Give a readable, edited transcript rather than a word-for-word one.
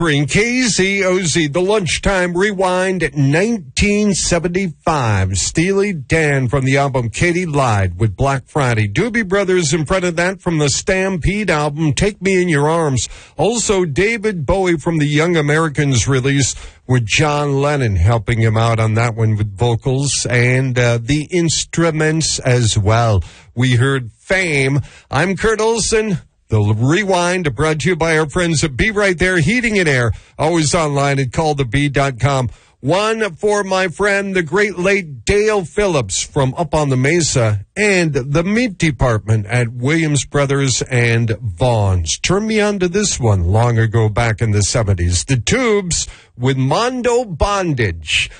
Bring KZOZ, the Lunchtime Rewind at 1975. Steely Dan from the album Katie Lied with Black Friday. Doobie Brothers in front of that from the Stampede album, Take Me in Your Arms. Also David Bowie from the Young Americans release with John Lennon helping him out on that one with vocals and the instruments as well. We heard Fame. I'm Kurt Olson. The Rewind brought to you by our friends at Be Right There Heating and Air. Always online at callthebee.com. One for my friend, the great late Dale Phillips from up on the Mesa and the meat department at Williams Brothers and Vaughn's. Turned me on to this one long ago back in the 70s. The Tubes with Mondo Bondage.